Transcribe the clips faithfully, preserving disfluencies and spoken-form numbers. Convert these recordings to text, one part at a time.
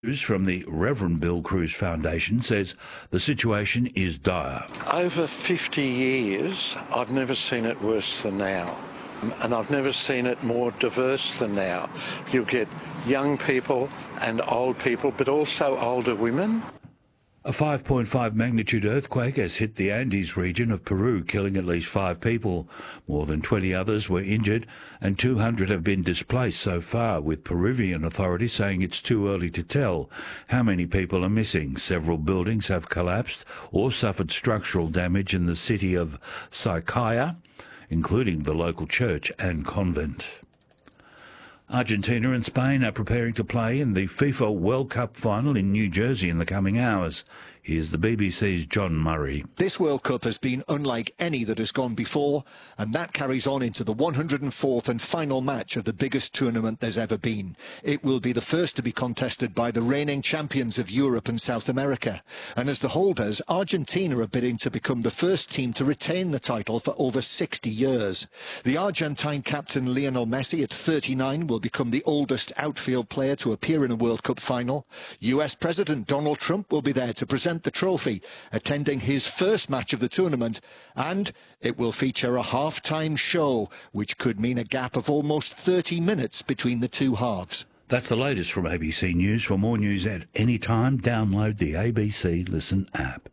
News from the Reverend Bill Cruz Foundation says the situation is dire. Over fifty years, I've never seen it worse than now. And I've never seen it more diverse than now. You'll get young people and old people, but also older women. A five point five magnitude earthquake has hit the Andes region of Peru, killing at least five people. More than twenty others were injured and two hundred have been displaced so far, with Peruvian authorities saying it's too early to tell how many people are missing. Several buildings have collapsed or suffered structural damage in the city of Saikaya, including the local church and convent. Argentina and Spain are preparing to play in the FIFA World Cup final in New Jersey in the coming hours. Here's the B B C's John Murray. This World Cup has been unlike any that has gone before, and that carries on into the one hundred fourth and final match of the biggest tournament there's ever been. It will be the first to be contested by the reigning champions of Europe and South America. And as the holders, Argentina are bidding to become the first team to retain the title for over sixty years. The Argentine captain Lionel Messi, at thirty-nine, will become the oldest outfield player to appear in a World Cup final. U S President Donald Trump will be there to present the trophy, attending his first match of the tournament, and it will feature a half-time show, which could mean a gap of almost thirty minutes between the two halves. That's the latest from A B C News. For more news at any time, download the A B C Listen app.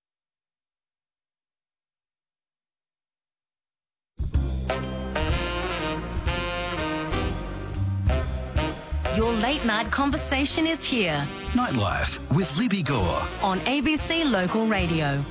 Your late night conversation is here. Nightlife with Libby Gore on A B C Local Radio.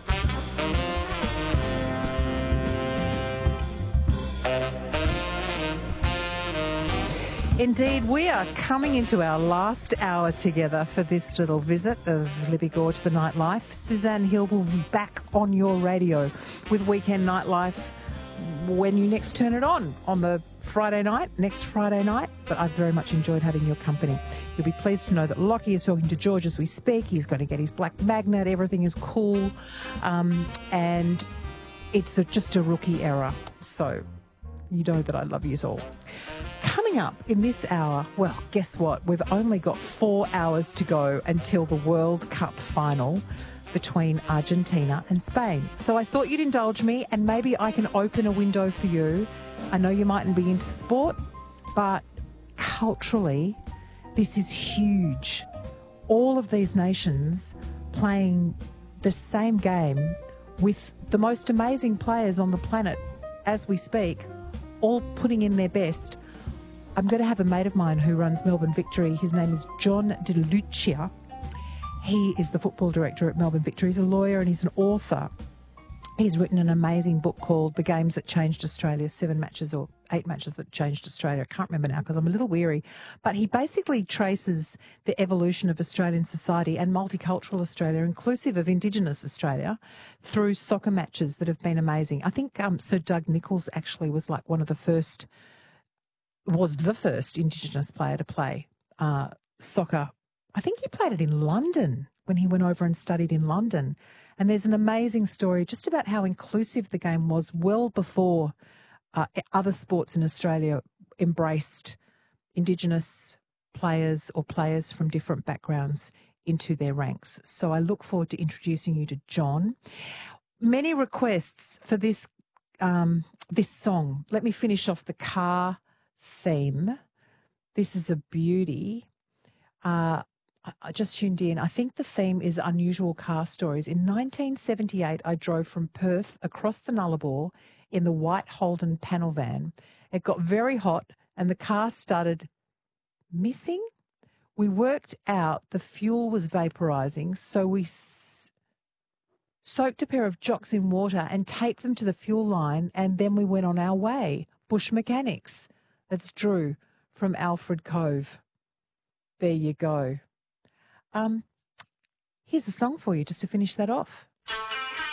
Indeed, we are coming into our last hour together for this little visit of Libby Gore to the Nightlife. Suzanne Hill will be back on your radio with Weekend Nightlife when you next turn it on, on the Friday night, next Friday night. But I've very much enjoyed having your company. You'll be pleased to know that Lockie is talking to George as we speak. He's going to get his black magnet. Everything is cool. Um, and it's a, just a rookie error. So you know that I love you all. Coming up in this hour, well, guess what? We've only got four hours to go until the World Cup final between Argentina and Spain. So I thought you'd indulge me and maybe I can open a window for you. I know you mightn't be into sport, but culturally, this is huge. All of these nations playing the same game with the most amazing players on the planet as we speak, all putting in their best. I'm going to have a mate of mine who runs Melbourne Victory. His name is John De Lucia. He is the football director at Melbourne Victory. He's a lawyer and he's an author. He's written an amazing book called The Games That Changed Australia, seven matches or eight matches that changed Australia. I can't remember now because I'm a little weary. But he basically traces the evolution of Australian society and multicultural Australia, inclusive of Indigenous Australia, through soccer matches that have been amazing. I think um, Sir Doug Nicholls actually was like one of the first, was the first Indigenous player to play uh, soccer. I think he played it in London when he went over and studied in London. And there's an amazing story just about how inclusive the game was well before uh, other sports in Australia embraced Indigenous players or players from different backgrounds into their ranks. So I look forward to introducing you to John. Many requests for this um, this song. Let me finish off the car theme. This is a beauty. Uh, I just tuned in. I think the theme is unusual car stories. In nineteen seventy-eight, I drove from Perth across the Nullarbor in the white Holden panel van. It got very hot and the car started missing. We worked out the fuel was vaporising, so we s- soaked a pair of jocks in water and taped them to the fuel line, and then we went on our way. Bush Mechanics. That's Drew from Alfred Cove. There you go. Um, here's a song for you just to finish that off.